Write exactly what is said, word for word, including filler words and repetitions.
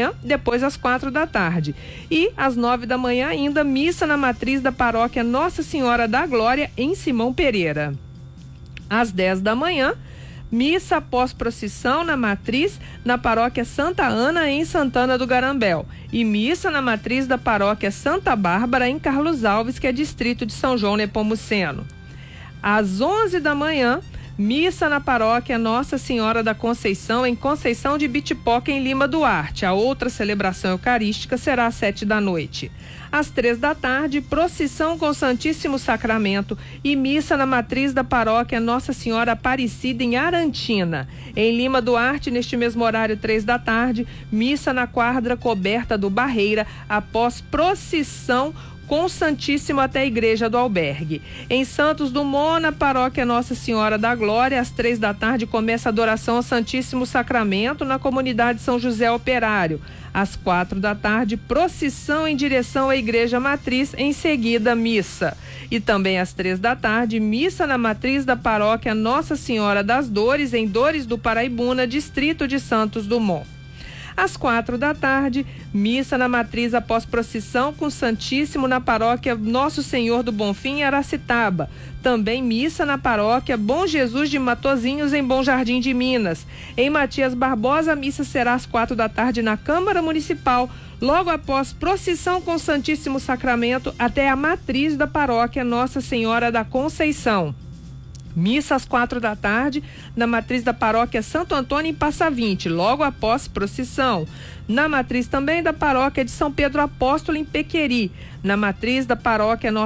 manhã, depois às quatro da tarde. E às nove da manhã ainda, missa na matriz da paróquia Nossa Senhora da Glória, em Simão Pereira. Às dez da manhã, missa após procissão na matriz na paróquia Santa Ana, em Santana do Garambel. E missa na matriz da paróquia Santa Bárbara, em Carlos Alves, que é distrito de São João Nepomuceno. Às onze da manhã, missa na paróquia Nossa Senhora da Conceição, em Conceição de Bitipoca, em Lima Duarte. A outra celebração eucarística será às sete da noite. Às três da tarde, procissão com o Santíssimo Sacramento e missa na matriz da paróquia Nossa Senhora Aparecida, em Arantina. Em Lima Duarte, neste mesmo horário, três da tarde, missa na quadra coberta do Barreira, após procissão com o Santíssimo até a Igreja do Albergue. Em Santos Dumont, na paróquia Nossa Senhora da Glória, às três da tarde, começa a adoração ao Santíssimo Sacramento na comunidade São José Operário. Às quatro da tarde, procissão em direção à Igreja Matriz, em seguida, missa. E também às três da tarde, missa na matriz da paróquia Nossa Senhora das Dores, em Dores do Paraibuna, distrito de Santos Dumont. Às quatro da tarde, missa na matriz após procissão com o Santíssimo na paróquia Nosso Senhor do Bonfim, em Aracitaba. Também missa na paróquia Bom Jesus de Matozinhos, em Bom Jardim de Minas. Em Matias Barbosa, a missa será às quatro da tarde na Câmara Municipal, logo após procissão com o Santíssimo Sacramento até a matriz da paróquia Nossa Senhora da Conceição. Missa às quatro da tarde, na matriz da paróquia Santo Antônio, em Passa Vinte, logo após procissão. Na matriz também da paróquia de São Pedro Apóstolo, em Pequeri. Na matriz da paróquia Nossa